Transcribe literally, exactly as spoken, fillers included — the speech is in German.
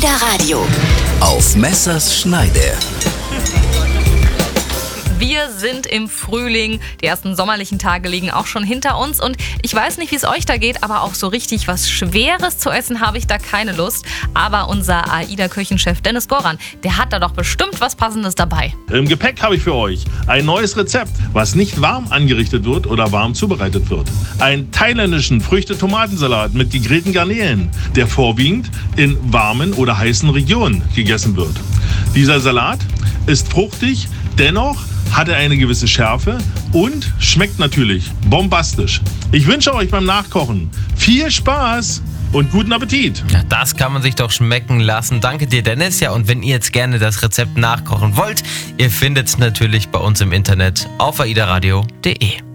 AIDA Radio. Auf Messers Schneide. Wir sind im Frühling, die ersten sommerlichen Tage liegen auch schon hinter uns und ich weiß nicht, wie es euch da geht, aber auch so richtig was Schweres zu essen habe ich da keine Lust. Aber unser AIDA-Küchenchef Dennis Goran, der hat da doch bestimmt was Passendes dabei. Im Gepäck habe ich für euch ein neues Rezept, was nicht warm angerichtet wird oder warm zubereitet wird. Einen thailändischen Früchte-Tomatensalat mit gegrillten Garnelen, der vorwiegend in warmen oder heißen Regionen gegessen wird. Dieser Salat ist fruchtig, dennoch hat er eine gewisse Schärfe und schmeckt natürlich bombastisch. Ich wünsche euch beim Nachkochen viel Spaß und guten Appetit. Ja, das kann man sich doch schmecken lassen. Danke dir, Dennis. Ja, und wenn ihr jetzt gerne das Rezept nachkochen wollt, ihr findet es natürlich bei uns im Internet auf aidaradio punkt de.